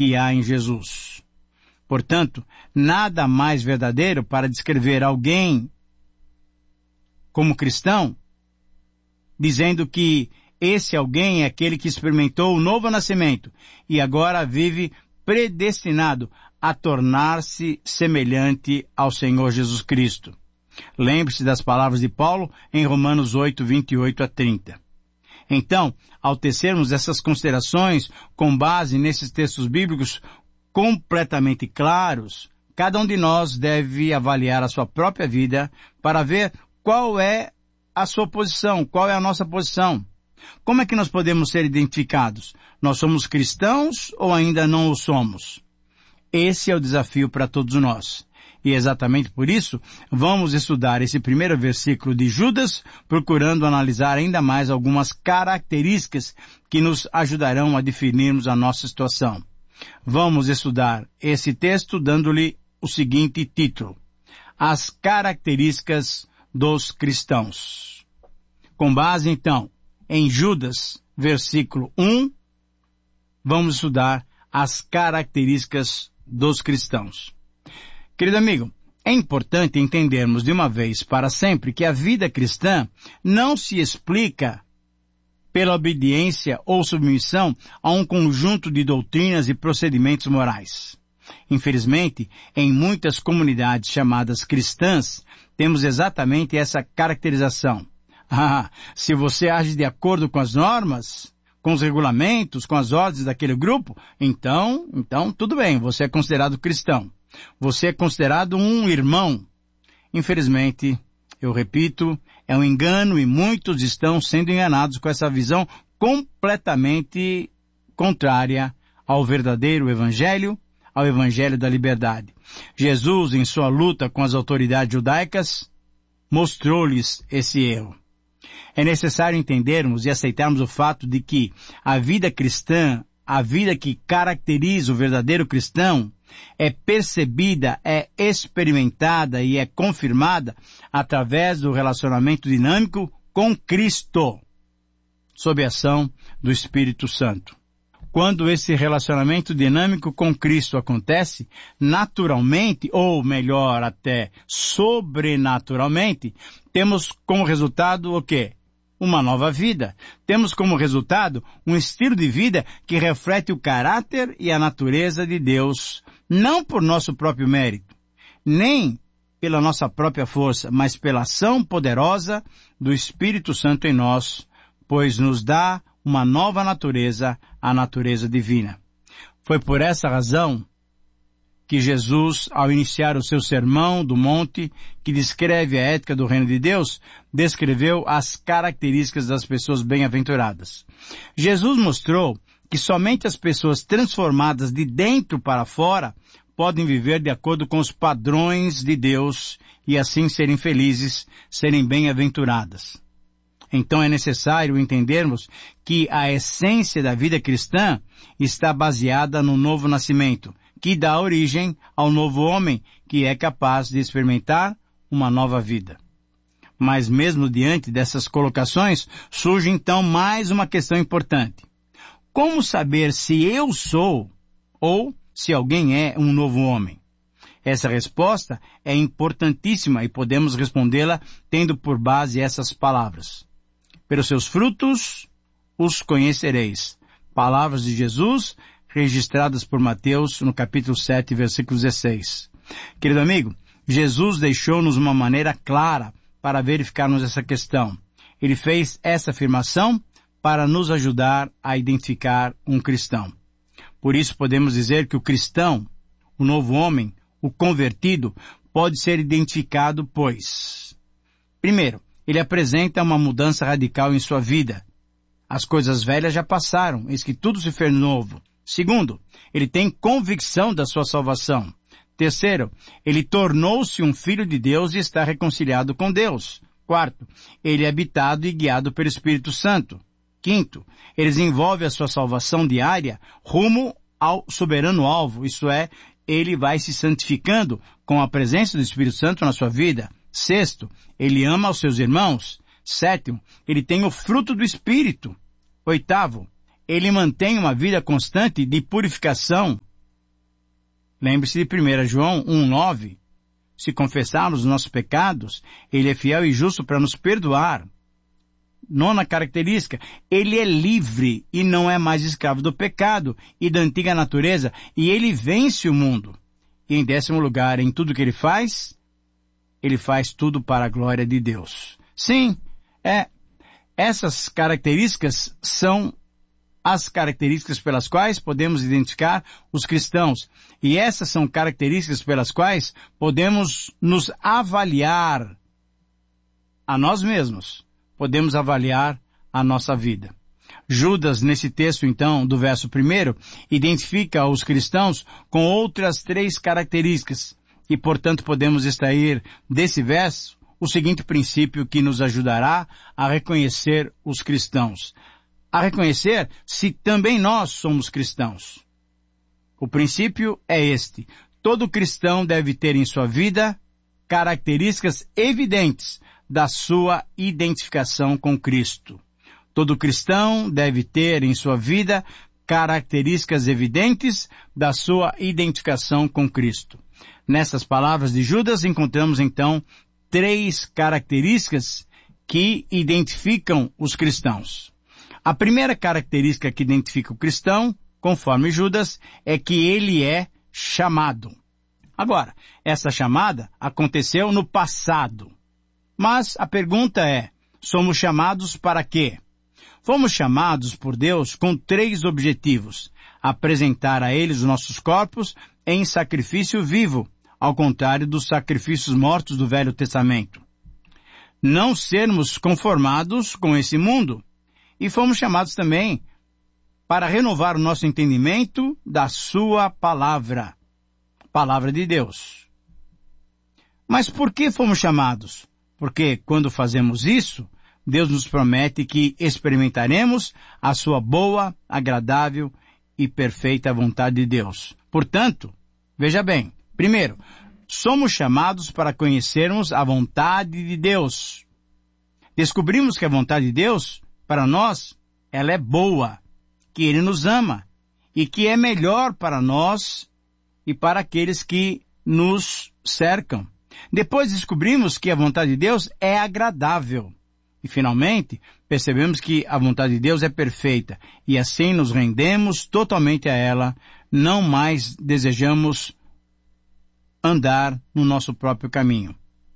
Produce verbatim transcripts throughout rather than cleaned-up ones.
que há em Jesus. Portanto, nada mais verdadeiro para descrever alguém como cristão, dizendo que esse alguém é aquele que experimentou o novo nascimento e agora vive predestinado a tornar-se semelhante ao Senhor Jesus Cristo. Lembre-se das palavras de Paulo em Romanos oito, vinte e oito a trinta. Então, ao tecermos essas considerações com base nesses textos bíblicos completamente claros, cada um de nós deve avaliar a sua própria vida para ver qual é a sua posição, qual é a nossa posição. Como é que nós podemos ser identificados? Nós somos cristãos ou ainda não o somos? Esse é o desafio para todos nós. E exatamente por isso, vamos estudar esse primeiro versículo de Judas, procurando analisar ainda mais algumas características que nos ajudarão a definirmos a nossa situação. Vamos estudar esse texto dando-lhe o seguinte título: As características dos cristãos. Com base, então, em Judas, versículo um, vamos estudar as características dos cristãos. Querido amigo, é importante entendermos de uma vez para sempre que a vida cristã não se explica pela obediência ou submissão a um conjunto de doutrinas e procedimentos morais. Infelizmente, em muitas comunidades chamadas cristãs, temos exatamente essa caracterização. Ah, se você age de acordo com as normas, com os regulamentos, com as ordens daquele grupo, então, então tudo bem, você é considerado cristão. Você é considerado um irmão. Infelizmente, eu repito, é um engano e muitos estão sendo enganados com essa visão completamente contrária ao verdadeiro evangelho, ao evangelho da liberdade. Jesus, em sua luta com as autoridades judaicas, mostrou-lhes esse erro. É necessário entendermos e aceitarmos o fato de que a vida cristã, a vida que caracteriza o verdadeiro cristão, é percebida, é experimentada e é confirmada através do relacionamento dinâmico com Cristo, sob a ação do Espírito Santo. Quando esse relacionamento dinâmico com Cristo acontece, naturalmente, ou melhor até sobrenaturalmente, temos como resultado o quê? Uma nova vida. Temos como resultado um estilo de vida que reflete o caráter e a natureza de Deus, não por nosso próprio mérito, nem pela nossa própria força, mas pela ação poderosa do Espírito Santo em nós, pois nos dá uma nova natureza, a natureza divina. Foi por essa razão que Jesus, ao iniciar o seu sermão do monte, que descreve a ética do reino de Deus, descreveu as características das pessoas bem-aventuradas. Jesus mostrou que somente as pessoas transformadas de dentro para fora podem viver de acordo com os padrões de Deus e assim serem felizes, serem bem-aventuradas. Então é necessário entendermos que a essência da vida cristã está baseada no novo nascimento, que dá origem ao novo homem que é capaz de experimentar uma nova vida. Mas mesmo diante dessas colocações, surge então mais uma questão importante. Como saber se eu sou ou se alguém é um novo homem? Essa resposta é importantíssima e podemos respondê-la tendo por base essas palavras. Pelos seus frutos os conhecereis. Palavras de Jesus, registradas por Mateus no capítulo sete, versículo dezesseis. Querido amigo, Jesus deixou-nos uma maneira clara para verificarmos essa questão. Ele fez essa afirmação para nos ajudar a identificar um cristão. Por isso podemos dizer que o cristão, o novo homem, o convertido, pode ser identificado, pois, primeiro, ele apresenta uma mudança radical em sua vida. As coisas velhas já passaram, eis que tudo se fez novo. Segundo, ele tem convicção da sua salvação. Terceiro, ele tornou-se um filho de Deus e está reconciliado com Deus. Quarto, ele é habitado e guiado pelo Espírito Santo. Quinto, ele desenvolve a sua salvação diária rumo ao soberano alvo, isto é, ele vai se santificando com a presença do Espírito Santo na sua vida. Sexto, ele ama os seus irmãos. Sétimo, ele tem o fruto do Espírito. Oitavo, ele mantém uma vida constante de purificação Lembre-se de primeira João um, nove. Se confessarmos os nossos pecados, Ele é fiel e justo para nos perdoar. Nona característica, Ele é livre e não é mais escravo do pecado e da antiga natureza, e Ele vence o mundo. E em décimo lugar, em tudo que Ele faz, Ele faz tudo para a glória de Deus. Sim, é, essas características são as características pelas quais podemos identificar os cristãos. E essas são características pelas quais podemos nos avaliar a nós mesmos. Podemos avaliar a nossa vida. Judas, nesse texto, então, do verso primeiro, identifica os cristãos com outras três características. E, portanto, podemos extrair desse verso o seguinte princípio que nos ajudará a reconhecer os cristãos. A reconhecer se também nós somos cristãos. O princípio é este. Todo cristão deve ter em sua vida características evidentes da sua identificação com Cristo. Todo cristão deve ter em sua vida características evidentes da sua identificação com Cristo. Nessas palavras de Judas encontramos então três características que identificam os cristãos. A primeira característica que identifica o cristão, conforme Judas, é que ele é chamado. Agora, essa chamada aconteceu no passado. Mas a pergunta é, somos chamados para quê? Fomos chamados por Deus com três objetivos. Apresentar a Ele os nossos corpos em sacrifício vivo, ao contrário dos sacrifícios mortos do Velho Testamento. Não sermos conformados com esse mundo. E fomos chamados também para renovar o nosso entendimento da sua palavra, palavra de Deus. Mas por que fomos chamados? Porque quando fazemos isso, Deus nos promete que experimentaremos a sua boa, agradável e perfeita vontade de Deus. Portanto, veja bem, primeiro, somos chamados para conhecermos a vontade de Deus. Descobrimos que a vontade de Deus, para nós, ela é boa, que Ele nos ama e que é melhor para nós e para aqueles que nos cercam. Depois descobrimos que a vontade de Deus é agradável. E finalmente, percebemos que a vontade de Deus é perfeita e assim nos rendemos totalmente a ela, não mais desejamos andar no nosso próprio caminho.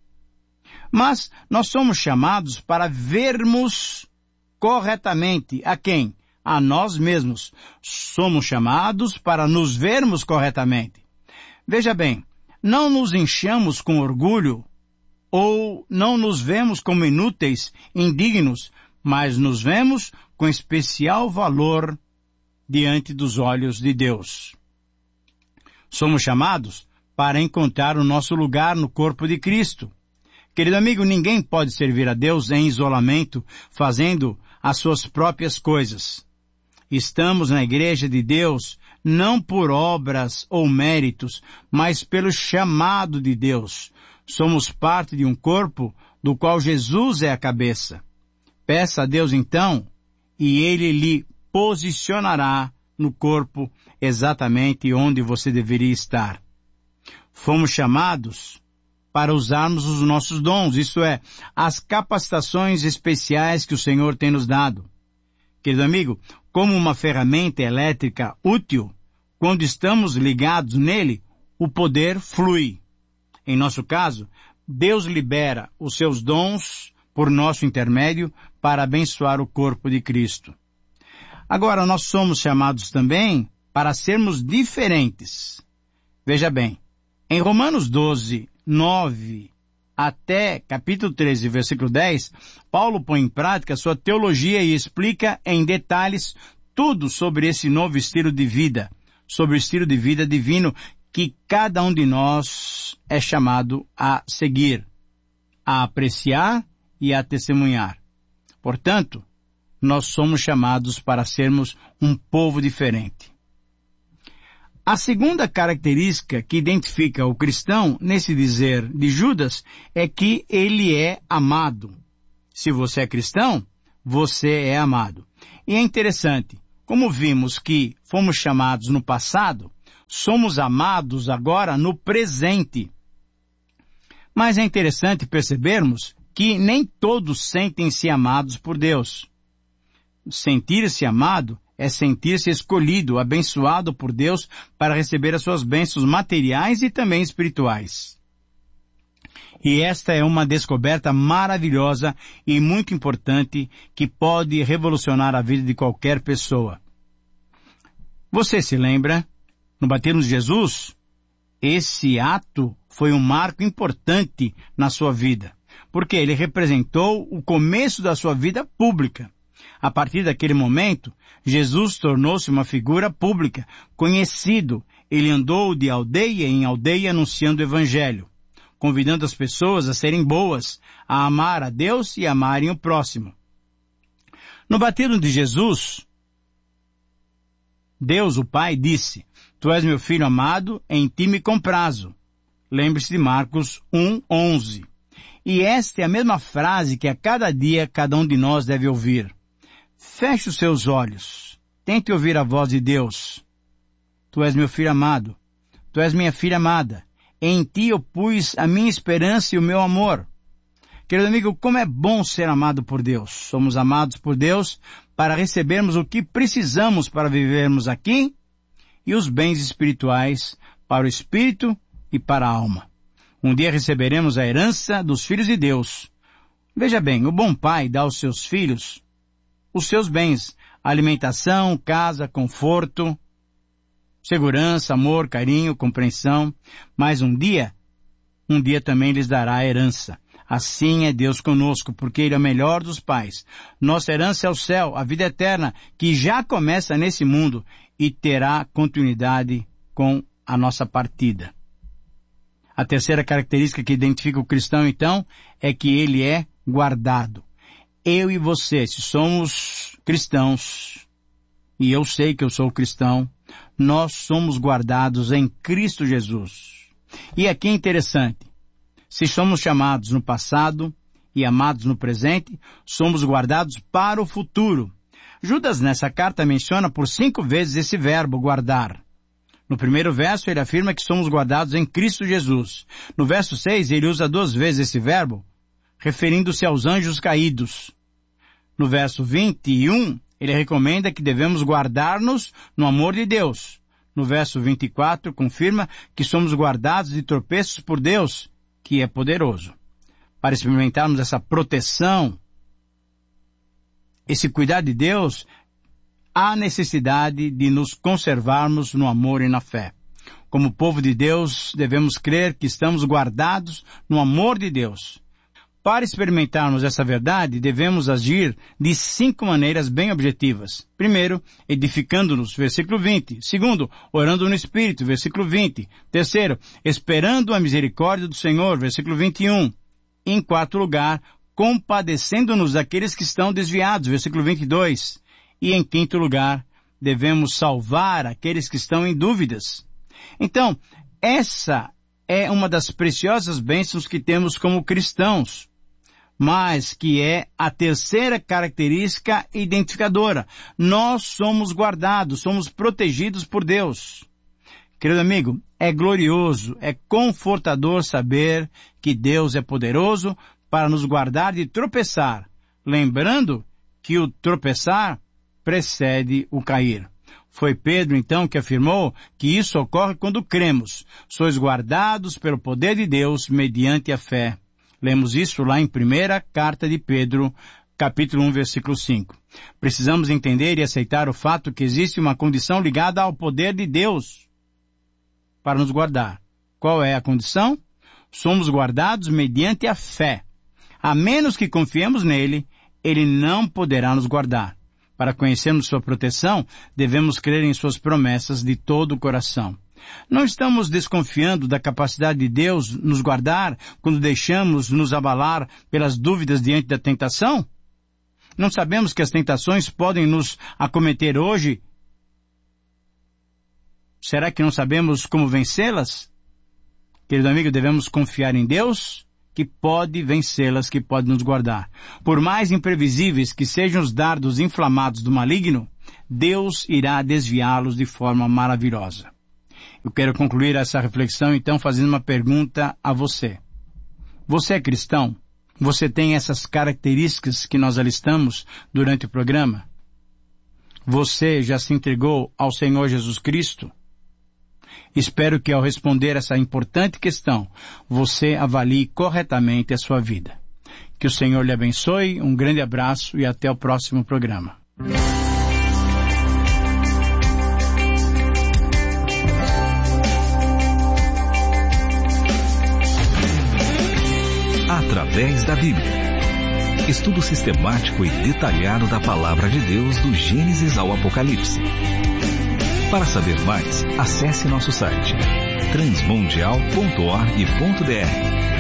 Mas nós somos chamados para vermos corretamente a quem? A nós mesmos. Somos chamados para nos vermos corretamente. Veja bem, não nos enchamos com orgulho ou não nos vemos como inúteis, indignos, mas nos vemos com especial valor diante dos olhos de Deus. Somos chamados para encontrar o nosso lugar no corpo de Cristo. Querido amigo, ninguém pode servir a Deus em isolamento, fazendo as suas próprias coisas. Estamos na igreja de Deus não por obras ou méritos, mas pelo chamado de Deus. Somos parte de um corpo do qual Jesus é a cabeça. Peça a Deus então, e Ele lhe posicionará no corpo exatamente onde você deveria estar. Fomos chamados para usarmos os nossos dons, isto é, as capacitações especiais que o Senhor tem nos dado. Querido amigo, como uma ferramenta elétrica útil, quando estamos ligados nele, o poder flui. Em nosso caso, Deus libera os seus dons por nosso intermédio para abençoar o corpo de Cristo. Agora, nós somos chamados também para sermos diferentes. Veja bem, em Romanos doze, nove até capítulo treze, versículo dez, Paulo põe em prática sua teologia e explica em detalhes tudo sobre esse novo estilo de vida, sobre o estilo de vida divino que cada um de nós é chamado a seguir, a apreciar e a testemunhar. Portanto, nós somos chamados para sermos um povo diferente. A segunda característica que identifica o cristão, nesse dizer de Judas, é que ele é amado. Se você é cristão, você é amado. E é interessante, como vimos que fomos chamados no passado, somos amados agora no presente. Mas é interessante percebermos que nem todos sentem-se amados por Deus. Sentir-se amado é sentir-se escolhido, abençoado por Deus para receber as suas bênçãos materiais e também espirituais. E esta é uma descoberta maravilhosa e muito importante que pode revolucionar a vida de qualquer pessoa. Você se lembra? No batismo de Jesus, esse ato foi um marco importante na sua vida, porque ele representou o começo da sua vida pública. A partir daquele momento, Jesus tornou-se uma figura pública, conhecido. Ele andou de aldeia em aldeia anunciando o Evangelho, convidando as pessoas a serem boas, a amar a Deus e a amarem o próximo. No batismo de Jesus, Deus, o Pai, disse: Tu és meu filho amado, em ti me comprazo. Lembre-se de Marcos um, onze. E esta é a mesma frase que a cada dia cada um de nós deve ouvir. Feche os seus olhos. Tente ouvir a voz de Deus. Tu és meu filho amado. Tu és minha filha amada. Em ti eu pus a minha esperança e o meu amor. Querido amigo, como é bom ser amado por Deus. Somos amados por Deus para recebermos o que precisamos para vivermos aqui e os bens espirituais para o espírito e para a alma. Um dia receberemos a herança dos filhos de Deus. Veja bem, o bom pai dá aos seus filhos os seus bens, alimentação, casa, conforto, segurança, amor, carinho, compreensão. Mas um dia, um dia também lhes dará a herança. Assim é Deus conosco, porque Ele é o melhor dos pais. Nossa herança é o céu, a vida eterna, que já começa nesse mundo e terá continuidade com a nossa partida. A terceira característica que identifica o cristão, então, é que ele é guardado. Eu e você, se somos cristãos, e eu sei que eu sou cristão, nós somos guardados em Cristo Jesus. E aqui é interessante, se somos chamados no passado e amados no presente, somos guardados para o futuro. Judas nessa carta menciona por cinco vezes esse verbo guardar. No primeiro verso ele afirma que somos guardados em Cristo Jesus. No verso seis ele usa duas vezes esse verbo, referindo-se aos anjos caídos. No verso vinte e um, ele recomenda que devemos guardar-nos no amor de Deus. No verso vinte e quatro, confirma que somos guardados de tropeços por Deus, que é poderoso. Para experimentarmos essa proteção, esse cuidar de Deus, há necessidade de nos conservarmos no amor e na fé. Como povo de Deus, devemos crer que estamos guardados no amor de Deus. Para experimentarmos essa verdade, devemos agir de cinco maneiras bem objetivas. Primeiro, edificando-nos, versículo vinte. Segundo, orando no Espírito, versículo vinte. Terceiro, esperando a misericórdia do Senhor, versículo vinte e um. Em quarto lugar, compadecendo-nos daqueles que estão desviados, versículo vinte e dois. E em quinto lugar, devemos salvar aqueles que estão em dúvidas. Então, essa é uma das preciosas bênçãos que temos como cristãos, mas que é a terceira característica identificadora. Nós somos guardados, somos protegidos por Deus. Querido amigo, é glorioso, é confortador saber que Deus é poderoso para nos guardar de tropeçar, lembrando que o tropeçar precede o cair. Foi Pedro, então, que afirmou que isso ocorre quando cremos. Sois guardados pelo poder de Deus mediante a fé. Lemos isso lá em primeira carta de Pedro, capítulo um, versículo cinco. Precisamos entender e aceitar o fato que existe uma condição ligada ao poder de Deus para nos guardar. Qual é a condição? Somos guardados mediante a fé. A menos que confiemos nele, ele não poderá nos guardar. Para conhecermos sua proteção, devemos crer em suas promessas de todo o coração. Não estamos desconfiando da capacidade de Deus nos guardar quando deixamos nos abalar pelas dúvidas diante da tentação? Não sabemos que as tentações podem nos acometer hoje? Será que não sabemos como vencê-las? Querido amigo, devemos confiar em Deus, que pode vencê-las, que pode nos guardar. Por mais imprevisíveis que sejam os dardos inflamados do maligno, Deus irá desviá-los de forma maravilhosa. Eu quero concluir essa reflexão, então, fazendo uma pergunta a você. Você é cristão? Você tem essas características que nós alistamos durante o programa? Você já se entregou ao Senhor Jesus Cristo? Espero que ao responder essa importante questão, você avalie corretamente a sua vida. Que o Senhor lhe abençoe, um grande abraço e até o próximo programa. Através da Bíblia. Estudo sistemático e detalhado da Palavra de Deus do Gênesis ao Apocalipse. Para saber mais, acesse nosso site transmundial ponto org ponto br.